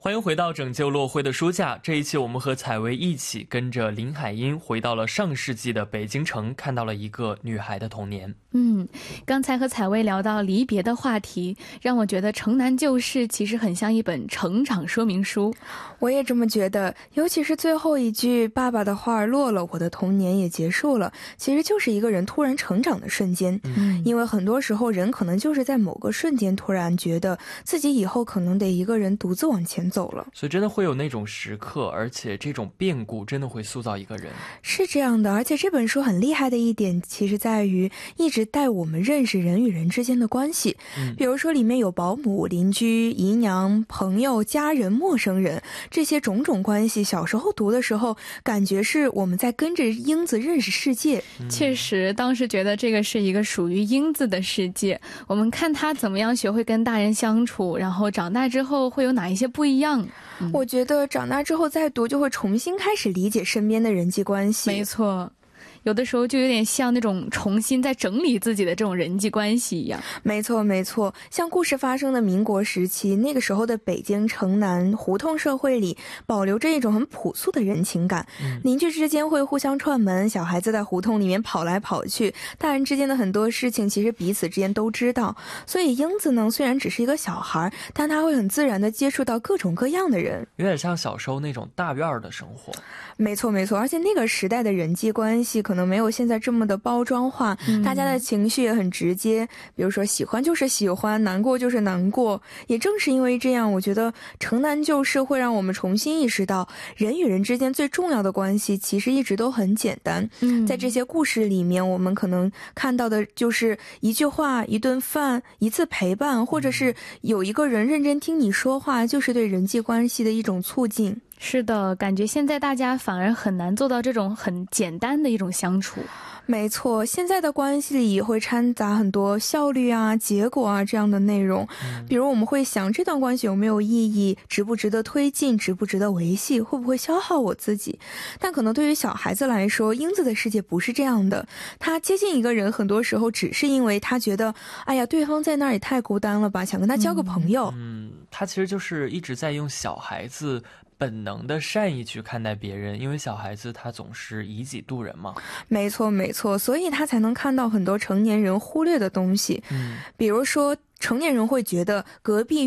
欢迎回到拯救落灰的书架，这一期我们和采薇一起跟着林海音回到了上世纪的北京城，看到了一个女孩的童年。 刚才和采薇聊到离别的话题，让我觉得城南旧事其实很像一本成长说明书。 我也这么觉得，尤其是最后一句爸爸的话落了，我的童年也结束了，其实就是一个人突然成长的瞬间。因为很多时候人可能就是在某个瞬间突然觉得自己以后可能得一个人独自往前走了， 所以真的会有那种时刻，而且这种变故真的会塑造一个人。 是这样的，而且这本书很厉害的一点其实在于一直带我们认识人与人之间的关系。比如说里面有保姆、邻居、姨娘、朋友、家人、陌生人，这些种种关系，小时候读的时候感觉是我们在跟着英子认识世界。 确实当时觉得这个是一个属于英子的世界，我们看她怎么样学会跟大人相处，然后长大之后会有哪一些不一样。 我觉得长大之后再读就会重新开始理解身边的人际关系。 没错，有的时候就有点像那种重新在整理自己的这种人际关系一样。 没错没错，像故事发生的民国时期，那个时候的北京城南胡同社会里保留着一种很朴素的人情感。邻居之间会互相串门，小孩子在胡同里面跑来跑去，大人之间的很多事情其实彼此之间都知道。所以英子呢，虽然只是一个小孩，但他会很自然地接触到各种各样的人， 有点像小时候那种大院的生活。 没错没错，而且那个时代的人际关系可能没有现在这么的包装化，大家的情绪也很直接，比如说喜欢就是喜欢，难过就是难过。也正是因为这样，我觉得城南旧事会让我们重新意识到人与人之间最重要的关系其实一直都很简单。在这些故事里面，我们可能看到的就是一句话、一顿饭、一次陪伴，或者是有一个人认真听你说话，就是对人际关系的一种促进。 是的，感觉现在大家反而很难做到这种很简单的一种相处。 没错，现在的关系里会掺杂很多效率啊、结果啊这样的内容。比如我们会想这段关系有没有意义，值不值得推进，值不值得维系，会不会消耗我自己。但可能对于小孩子来说，英子的世界不是这样的。他接近一个人很多时候只是因为他觉得哎呀，对方在那儿也太孤单了吧，想跟他交个朋友。 他其实就是一直在用小孩子本能的善意去看待别人，因为小孩子他总是以己度人嘛。 没错没错，所以他才能看到很多成年人忽略的东西。比如说成年人会觉得隔壁